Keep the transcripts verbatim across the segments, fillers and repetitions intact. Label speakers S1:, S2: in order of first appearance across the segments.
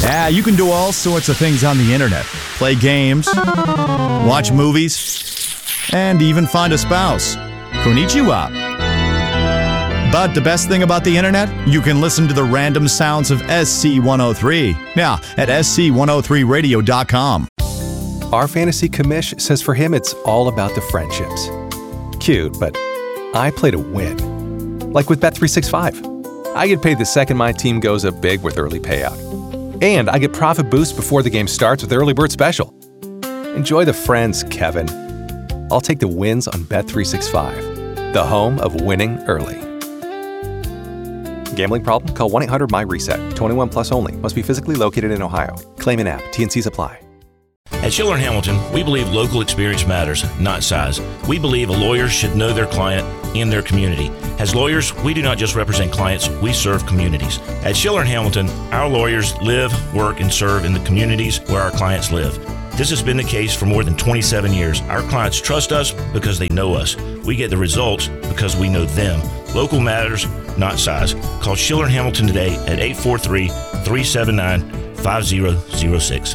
S1: Yeah, you can do all sorts of things on the internet. Play games, watch movies, and even find a spouse. Konnichiwa. But the best thing about the internet? You can listen to the random sounds of S C one oh three. Now, at S C one oh three radio dot com.
S2: Our fantasy commish says for him it's all about the friendships. Cute, but I play to win. Like with Bet three sixty-five. I get paid the second my team goes up big with early payout. And I get profit boost before the game starts with Early Bird Special. Enjoy the friends, Kevin. I'll take the wins on Bet three sixty-five, the home of winning early. Gambling problem? Call one eight hundred M Y reset. twenty-one plus only. Must be physically located in Ohio. Claim in app. T N Cs apply.
S3: At Schiller and Hamilton, we believe local experience matters, not size. We believe a lawyer should know their client in their community. As lawyers, we do not just represent clients, we serve communities. At Schiller and Hamilton, our lawyers live, work, and serve in the communities where our clients live. This has been the case for more than twenty-seven years. Our clients trust us because they know us. We get the results because we know them. Local matters, not size. Call Schiller and Hamilton today at eight four three, three seven nine, five zero zero six.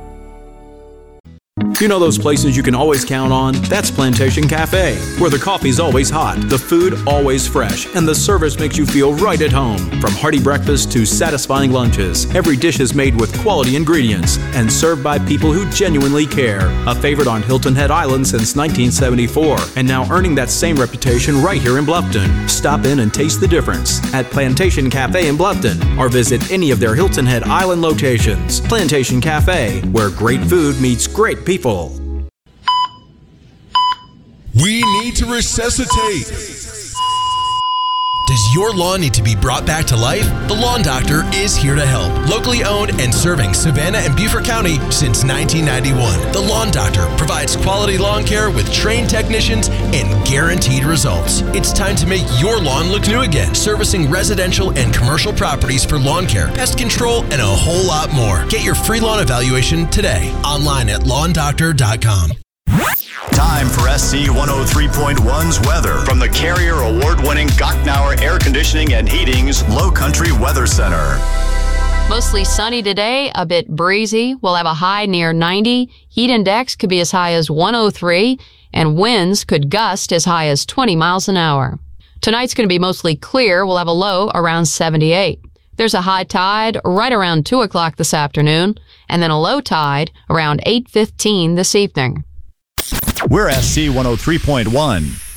S4: You know those places you can always count on? That's Plantation Cafe, where the coffee's always hot, the food always fresh, and the service makes you feel right at home. From hearty breakfast to satisfying lunches, every dish is made with quality ingredients and served by people who genuinely care. A favorite on Hilton Head Island since nineteen seventy-four, and now earning that same reputation right here in Bluffton. Stop in and taste the difference at Plantation Cafe in Bluffton, or visit any of their Hilton Head Island locations. Plantation Cafe, where great food meets great people.
S5: We need to resuscitate.
S6: Does your lawn need to be brought back to life? The Lawn Doctor is here to help. Locally owned and serving Savannah and Beaufort County since nineteen ninety-one. The Lawn Doctor provides quality lawn care with trained technicians and guaranteed results. It's time to make your lawn look new again. Servicing residential and commercial properties for lawn care, pest control, and a whole lot more. Get your free lawn evaluation today. Online at lawn doctor dot com.
S1: Time for S C one oh three point one's weather from the Carrier award-winning Gocknauer Air Conditioning and Heating's Low Country Weather Center.
S7: Mostly sunny today, a bit breezy. We'll have a high near ninety. Heat index could be as high as one oh three, and winds could gust as high as twenty miles an hour. Tonight's going to be mostly clear. We'll have a low around seventy-eight. There's a high tide right around two o'clock this afternoon, and then a low tide around eight fifteen this evening.
S1: We're S C one oh three point one.